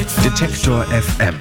Detektor FM.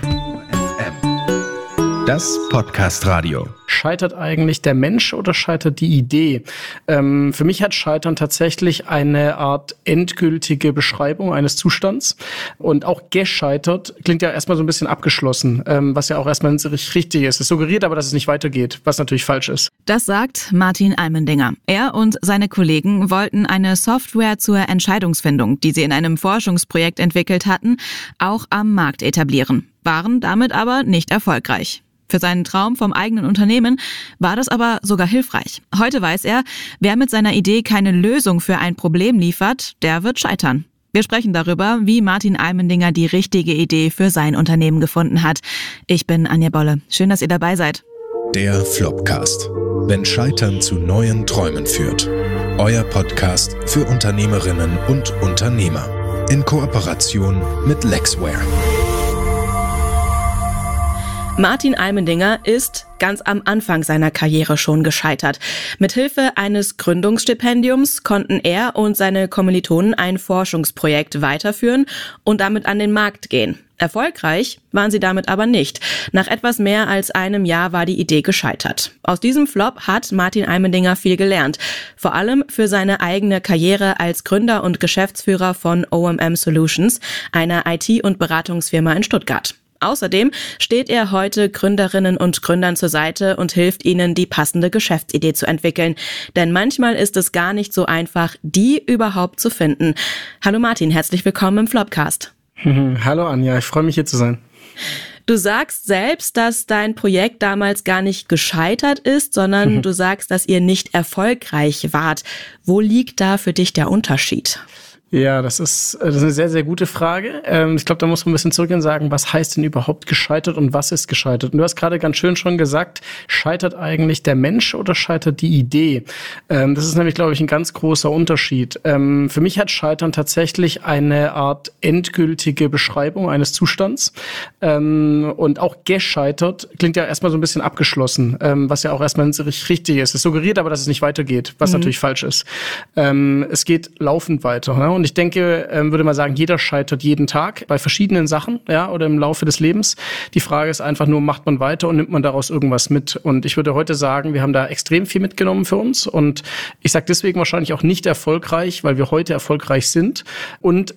Das Podcast-Radio. Scheitert eigentlich der Mensch oder scheitert die Idee? Für mich hat Scheitern tatsächlich eine Art endgültige Beschreibung eines Zustands. Und auch gescheitert klingt ja erstmal so ein bisschen abgeschlossen, was ja auch erstmal nicht richtig ist. Es suggeriert aber, dass es nicht weitergeht, was natürlich falsch ist. Das sagt Martin Almendinger. Er und seine Kollegen wollten eine Software zur Entscheidungsfindung, die sie in einem Forschungsprojekt entwickelt hatten, auch am Markt etablieren, waren damit aber nicht erfolgreich. Für seinen Traum vom eigenen Unternehmen war das aber sogar hilfreich. Heute weiß er, wer mit seiner Idee keine Lösung für ein Problem liefert, der wird scheitern. Wir sprechen darüber, wie Martin Almendinger die richtige Idee für sein Unternehmen gefunden hat. Ich bin Anja Bolle. Schön, dass ihr dabei seid. Der Flopcast. Wenn Scheitern zu neuen Träumen führt. Euer Podcast für Unternehmerinnen und Unternehmer. In Kooperation mit Lexware. Martin Almendinger ist ganz am Anfang seiner Karriere schon gescheitert. Mithilfe eines Gründungsstipendiums konnten er und seine Kommilitonen ein Forschungsprojekt weiterführen und damit an den Markt gehen. Erfolgreich waren sie damit aber nicht. Nach etwas mehr als einem Jahr war die Idee gescheitert. Aus diesem Flop hat Martin Almendinger viel gelernt. Vor allem für seine eigene Karriere als Gründer und Geschäftsführer von OMM Solutions, einer IT- und Beratungsfirma in Stuttgart. Außerdem steht er heute Gründerinnen und Gründern zur Seite und hilft ihnen, die passende Geschäftsidee zu entwickeln. Denn manchmal ist es gar nicht so einfach, die überhaupt zu finden. Hallo Martin, herzlich willkommen im Flopcast. Hallo Anja, ich freue mich hier zu sein. Du sagst selbst, dass dein Projekt damals gar nicht gescheitert ist, sondern du sagst, dass ihr nicht erfolgreich wart. Wo liegt da für dich der Unterschied? Ja, das ist eine sehr, sehr gute Frage. Ich glaube, da muss man ein bisschen zurückgehen und sagen, was heißt denn überhaupt gescheitert und was ist gescheitert? Und du hast gerade ganz schön schon gesagt, scheitert eigentlich der Mensch oder scheitert die Idee? Das ist nämlich, glaube ich, ein ganz großer Unterschied. Für mich hat Scheitern tatsächlich eine Art endgültige Beschreibung eines Zustands. Und auch gescheitert klingt ja erstmal so ein bisschen abgeschlossen, was ja auch erstmal nicht richtig ist. Es suggeriert aber, dass es nicht weitergeht, was natürlich falsch ist. Es geht laufend weiter, ne? Und ich denke, würde mal sagen, jeder scheitert jeden Tag bei verschiedenen Sachen, ja, oder im Laufe des Lebens. Die Frage ist einfach nur, macht man weiter und nimmt man daraus irgendwas mit? Und ich würde heute sagen, wir haben da extrem viel mitgenommen für uns. Und ich sage deswegen wahrscheinlich auch nicht erfolgreich, weil wir heute erfolgreich sind. Und